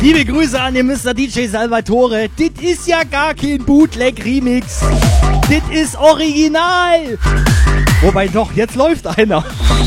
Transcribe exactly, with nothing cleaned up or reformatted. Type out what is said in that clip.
Liebe Grüße an den Mister D J Salvatore. Dit ist ja gar kein Bootleg-Remix. Dit ist original. Wobei doch, jetzt läuft einer.